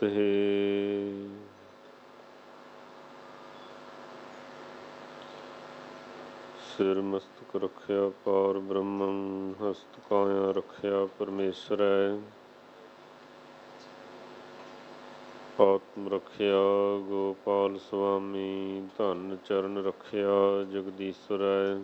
ਹੈ। ਸਿਰ ਮਸਤਕ ਰੱਖਿਆ ਪਾਰ ਬ੍ਰਹਮੰ, ਹਸਤ ਕਾਇਆ ਰੱਖਿਆ ਪਰਮੇਸ਼ਰੈ। ਆਤਮ ਰੱਖਿਆ ਗੋਪਾਲ ਸੁਆਮੀ, ਧਨ ਚਰਨ ਰੱਖਿਆ ਜਗਦੀਸ਼ਵਰੈ।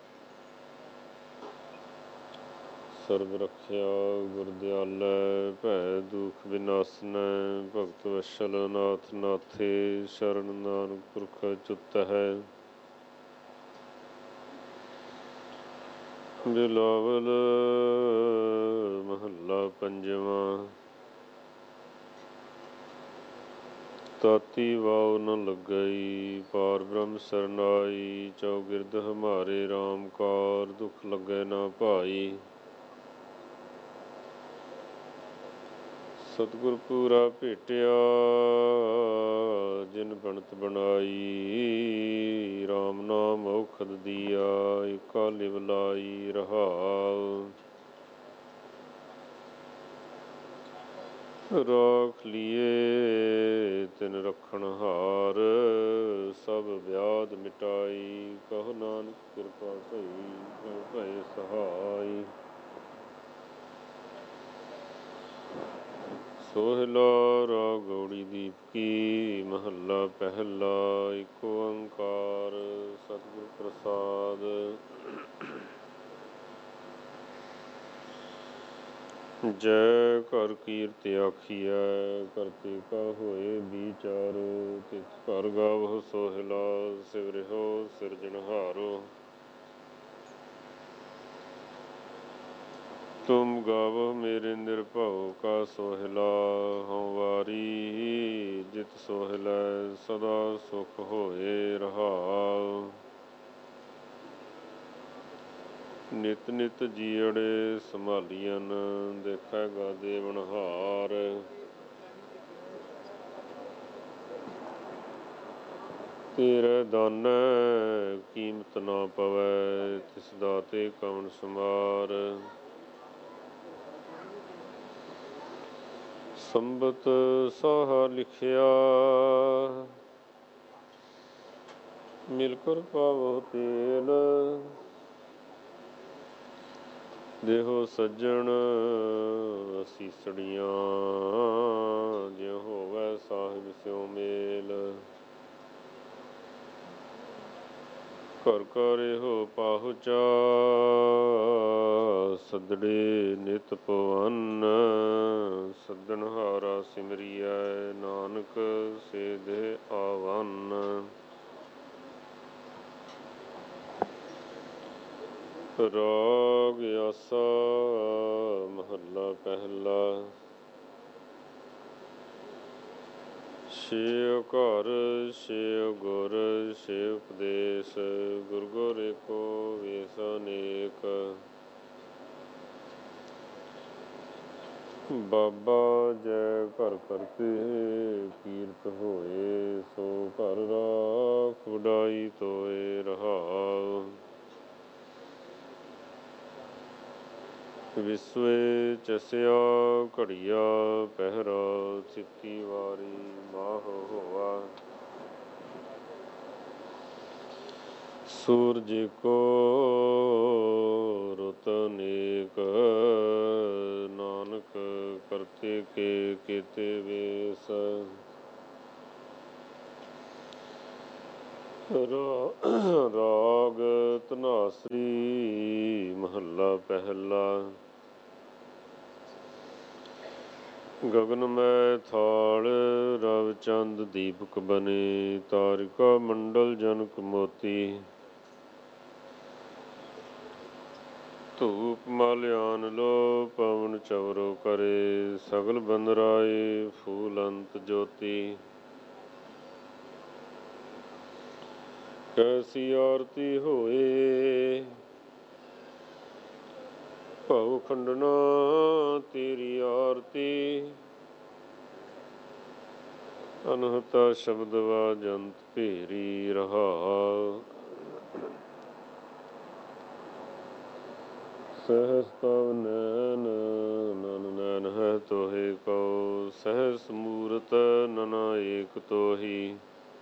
ਸਰਬ ਰੱਖਿਆ ਗੁਰ ਦਿਆਲੈ, ਭੈ ਦੁਖ ਵਿਨਾਸਨੈ। ਭਗਤ ਵਸ਼ਲ ਨਾਥ ਨਾਥੇ, ਸ਼ਰਨ ਨਾਨਕ ਪੁਰਖ ਅਚੁੱਤ ਹੈ। ਬਿਲਾਵਲ ਮਹੱਲਾ ਪੰਜਵਾਂ। ਤਾਤੀ ਵਾਉ ਨ ਲੱਗਈ, ਪਾਰ ਬ੍ਰਹਮ ਸਰਨਾਈ। ਚੌਗਿਰਦ ਹਮਾਰੇ ਰਾਮ ਕਾਰ, ਦੁਖ ਲੱਗੈ ਨਾ ਭਾਈ। ਸਤਿਗੁਰ ਪੂਰਾ ਭੇਟਿਆ, ਜਿਨ ਬਣਤ ਬਣਾਈ। ਰਾਮ ਨਾਮ ਔਖਦ ਦੀਆ, ਏਕਾ ਲਿਵ ਲਾਈ ਰਹਾਉ। ਰਾਖ ਲੀਏ ਤਿਨ ਰਖਣ ਹਾਰ, ਸਭ ਵਿਆਧ ਮਿਟਾਈ। ਕਹੋ ਨਾਨਕ ਕਿਰਪਾ ਭਈ, ਪ੍ਰਭ ਭਏ ਸਹਾਈ। ਸੋਹਿਲਾ ਰਾਗ ਗੌੜੀ ਦੀਪਕੀ, ਮਹੱਲਾ ਪਹਿਲਾ। ਏਕ ਓੰਕਾਰ ਸਤਿਗੁਰ ਪ੍ਰਸਾਦ। ਜੈ ਘਰ ਕੀਰਤ ਆਖੀਐ, ਕਰਤੇ ਕਾ ਹੋਏ ਵਿਚਾਰ। ਤਿਸ ਘਰ ਗਾਵਹੁ ਸੋਹਿਲਾ, ਸਿਵਰਿਓ ਸਿਰਜਣਹਾਰੋ। ਤੁਮ ਗਾਵਹੁ ਮੇਰੇ ਨਿਰਭਉ ਕਾ ਸੋਹਿਲਾ। ਹਉ ਵਾਰੀ ਜਿਤ ਸੋਹਿਲੈ, ਸਦਾ ਸੁਖ ਹੋਏ ਰਹਾਉ। ਨਿਤ ਨਿਤ ਜੀਅੜੇ ਸੰਭਾਲੀਅਨ, ਦੇਖੈਗਾ ਦੇਵਨਹਾਰ। ਤੇਰੇ ਦਾਨੈ ਕੀਮਤ ਨਾ ਪਵੈ, ਤਿਸ ਦਾਤੇ ਕਵਣ ਸਮਾਰ। ਸੰਬਤ ਸਾਹਾ ਲਿਖਿਆ, ਮਿਲ ਕਰ ਪਾਵਹੁ ਤੇਲ। ਦੇਹੋ ਸੱਜਣ ਅਸੀਸੜੀਆਂ, ਜਿਉ ਹੋਵੈ ਸਾਹਿਬ ਸਿਉ ਮੇਲ। ਘਰ ਘਰ ਇਹੋ ਪਾਹੁਚਾ, ਸੱਦੜੇ ਨਿਤ ਪਵੰਨ। ਸੱਦਣਹਾਰਾ ਸਿਮਰਿਐ, ਨਾਨਕ ਸੇ ਦੇਹ ਆਵੰਨ। ਰਾਗ ਆਸਾ ਮਹੱਲਾ ਪਹਿਲਾ। ਸੇਵ ਘਰ ਸੇਵ ਗੁਰ ਸੇਵ ਉਪਦੇਸ਼, ਗੁਰ ਗੁਰ ਏਕੋ ਵੇਸ ਅਨੇਕ। ਬਾਬਾ ਜੈ ਘਰ ਕਰਤੇ ਕੀਰਤ ਹੋਏ, ਸੋ ਘਰ ਰਾਖ ਵਡਾਈ ਤੋਏ ਰਹਾਉ। ਵਿਸਵੇ ਚਸਿਆ ਘੜੀਆ ਪਹਿਰਾ, ਚਿੱਤੀ ਵਾਰੀ ਮਾਹੁ ਹੋਆ। ਸੂਰਜ ਏਕੋ ਰੁਤ ਅਨੇਕ, ਨਾਨਕ ਕਰਤੇ ਕੇ ਕੇਤੇ ਵੇਸ। ਰਾਗ ਧਨਾਸਰੀ ਮਹੱਲਾ ਪਹਿਲਾ। ਗਗਨ ਮੈ ਥਾਲ ਰਵ ਚੰਦ ਦੀਪਕ ਬਨੇ, ਤਾਰਿਕਾ ਮੰਡਲ ਜਨਕ ਮੋਤੀ। ਧੂਪ ਮਾਲਿਆਨ ਲੋ ਪਵਨ ਚਵਰੋ ਕਰੇ, ਸਗਲ ਬੰਦਰਾਏ ਫੂਲ ਅੰਤ ਜੋਤੀ। ਕੈਸੀ ਆਰਤੀ ਹੋਏ, ਭਉ ਖੰਡਨਾ ਤੇਰੀ ਆਰਤੀ। ਅਨਹਤਾ ਸ਼ਬਦ ਵਾਜੰਤ ਭੇਰੀ ਰਹਾਉ। ਸਹਸ ਤਵ ਨੈਨ ਨਨ ਨੈਨ ਹੈ ਤੋਹਿ ਕਉ, ਸਹਸ ਮੂਰਤ ਨਨਾ ਏਕ ਤੋਹੀ।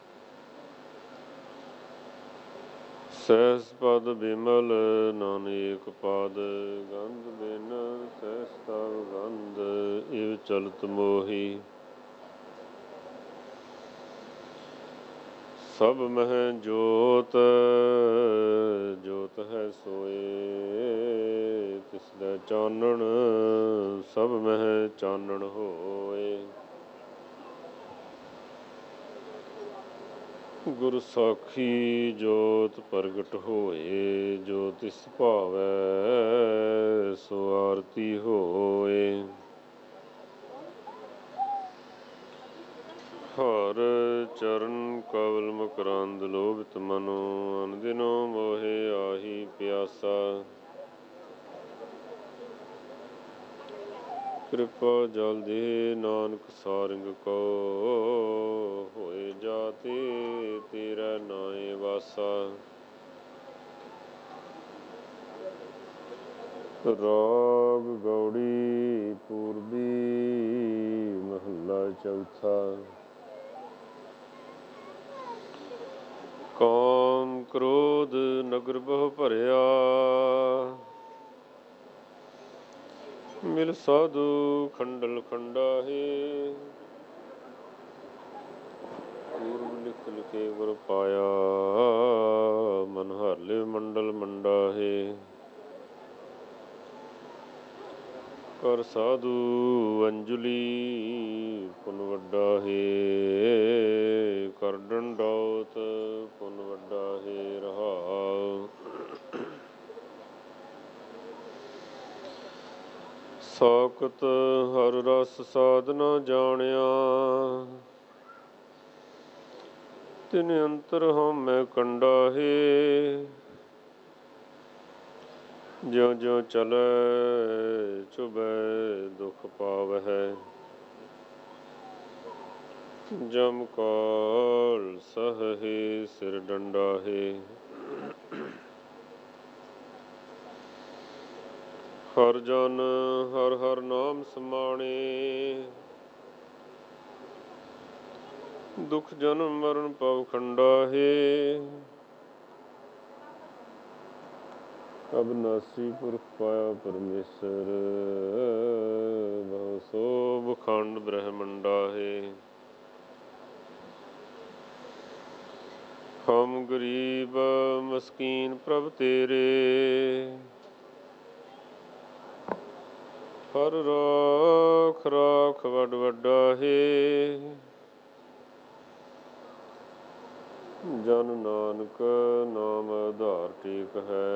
ਸਹਸ ਪਦ ਬਿਮਲ ਨਨ ਏਕ ਪਦ, ਗੰਧ ਬਿਨ ਸਹਸ ਤਵ ਗੰਧ ਇਵ ਚਲਤ ਮੋਹੀ। ਸਭ ਮਹਿ ਜੋਤ ਜੋਤ ਹੈ ਸੋਏ, ਤਿਸਦਾ ਚਾਨਣ ਸਭ ਮਹਿ ਚਾਨਣ ਹੋਏ। ਗੁਰ ਸਾਖੀ ਜੋਤ ਪ੍ਰਗਟ ਹੋਏ, ਜੋ ਤਿਸ ਭਾਵੈ ਸੋ ਆਰਤੀ ਹੋਏ। ਹਰ ਚਰਨ ਕਵਲ ਮਕਰੰਦ ਲੋਭਿਤ ਮਨੋ, ਅਨਦਿਨੋ ਮੋਹਿ ਆਹੀ ਪਿਆਸਾ। ਕਿਰਪਾ ਜਲ ਦੇ ਨਾਨਕ ਸਾਰੰਗ ਕੋ, ਹੋਏ ਜਾਤੀ ਤੇਰਾ ਨਾਏ ਵਾਸਾ। ਰਾਗ ਗੌੜੀ ਪੂਰਬੀ ਮਹੱਲਾ ਚੌਥਾ। ਕਾਮ ਕ੍ਰੋਧ ਨਗਰ ਬਹੁ ਭਰਿਆ, ਮਿਲ ਸਾਧੂ ਖੰਡਲ ਖੰਡਾਹੇ। ਪੂਰਬ ਲਿਖ ਲਿਖੇ ਗੁਰ ਪਾਇਆ, ਮਨ ਹਰ ਲਿਵ ਮੰਡਲ ਮੰਡਾਹੇ। ਕਰ ਸਾਧੂ ਅੰਜਲੀ ਪੁਨ ਵੱਡਾ ਹੈ, ਕਰ ਡੰਡੌਤ ਪੁਨ ਵੱਡਾ ਹੈ। ਰਹਾਉ ਸਾਕਤ ਹਰ ਰਸ ਸਾਧਨਾ ਜਾਣਿਆ, ਤਿਨ ਅੰਤਰ ਹਉਮੈ ਕੰਡਾ ਹੈ। ਜਿਉ ਜਿਉ ਚਲੈ ਚੁਭੈ ਦੁਖ ਪਾਵਹਿ, ਜਮ ਕਾਲ ਸਹਹਿ ਸਿਰ ਡੰਡਾਹੇ। ਹਰ ਜਨ ਹਰ ਹਰ ਨਾਮ ਸਮਾਣੇ, ਦੁਖ ਜਨਮ ਮਰਨ ਭਵ ਖੰਡਾ ਹੈ। ਅਬਿਨਾਸੀ ਪੁਰਖ ਪਾਇਆ ਪਰਮੇਸ਼ਰ, ਬਹੁ ਸੋ ਬਖੰਡ ਬ੍ਰਹਮੰਡਾ ਹੈ। ਹਮ ਗਰੀਬ ਮਸਕੀਨ ਪ੍ਰਭ ਤੇਰੇ, ਹਰ ਰਾਖ ਰਾਖ ਵੱਡ ਵੱਡਾ ਹੈ। ਜਨ ਨਾਨਕ ਨਾਮ ਆਧਾਰ ਟੇਕ ਹੈ,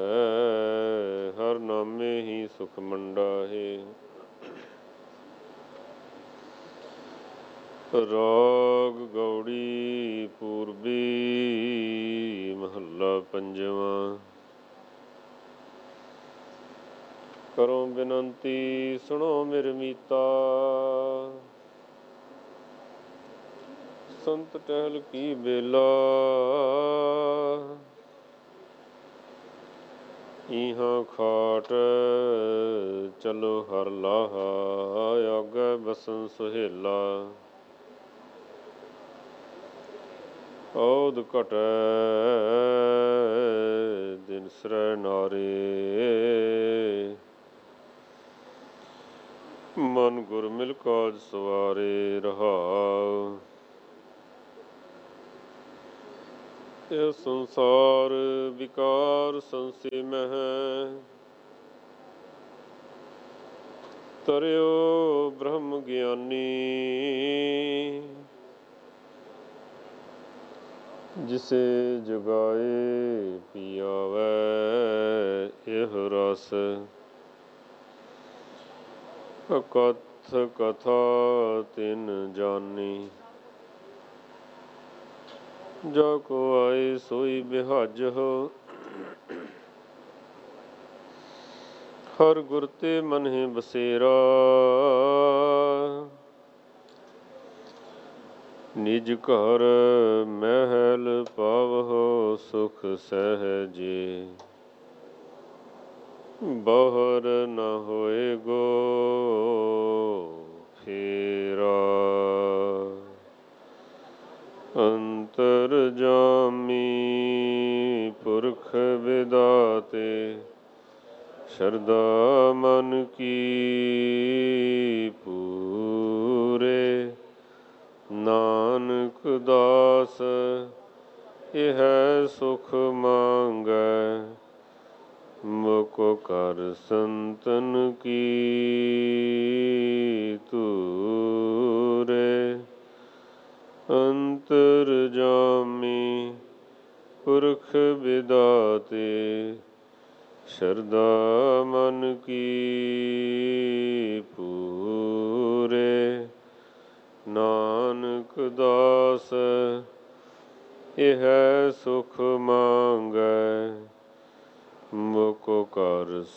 ਹਰ ਨਾਮੇ ਹੀ ਸੁਖ ਮੰਡਾ ਹੈ। ਰਾਗ ਗੌੜੀ ਪੂਰਬੀ ਮਹੱਲਾ ਪੰਜਵਾਂ। ਕਰੋ ਬਿਨੰਤੀ ਸੁਣੋ ਮੇਰੇ ਮੀਤਾ, ਸੰਤ ਟਹਿਲ ਕੀ ਬੇਲਾ। ਇਹਾਂ ਖਾਟ ਚਲੋ ਹਰ ਲਾਹਾ, ਆਗੇ ਬਸਨ ਸੁਹੇਲਾ। ਔਧ ਘਟੈ ਦਿਨ ਸਰੈ ਨਾਰੇ, ਮਨ ਗੁਰ ਮਿਲ ਕਾਜ ਸਵਾਰੇ। ਰਹਾਉ ਇਹ ਸੰਸਾਰ ਵਿਕਾਰ ਸੰਸੇ ਮਹਿ, ਤਰਿਓ ਬ੍ਰਹਮ ਗਿਆਨੀ। ਜਿਸੇ ਜਗਾਏ ਪੀਆਵੈ ਇਹ ਰਸ, ਅਕਥ ਕਥਾ ਤਿਨ ਜਾਨੀ। ਜਾ ਕੋ ਆਏ ਸੋਈ ਬਿਹਾਜਹੁ, ਹਰ ਗੁਰ ਤੇ ਮਨਿ ਬਸੇਰਾ। ਨਿਜ ਘਰ ਮਹਿਲ ਪਾਵਹੁ ਸੁਖ ਸਹਿਜੇ, ਬਾਹਰ ਨ ਹੋਏਗੋ ਫੇਰਾ। ਅੰਤਰ ਜਾਮੀ ਪੁਰਖ ਵਿਦਾਤੇ ਸ਼ਰਧਾ ਮਨ ਕੀ ਪੂਰੇ। ਨਾਨਕ ਦਾਸ ਇਹ ਸੁਖ ਮੰਗੈ ਮੁਕੁ ਕਰ ਸੰਤਨ ਕੀ ਤੂਰੇ। ਅੰਤਰ ਜਾਮੀ ਪੁਰਖ ਵਿਦਾਤੇ ਸ਼ਰਧਾ ਮਨ ਕੀ ਪੂਰੇ। ਨਾਨਕ ਦਾਸ ਇਹ ਸੁਖ ਮੰਗੈ ਮੁਕੁ ਕਰ